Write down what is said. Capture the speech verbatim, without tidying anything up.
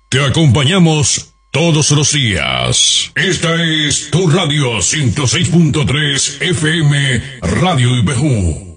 Te acompañamos todos los días. Esta es tu radio ciento seis punto tres F M Radio Ibejú.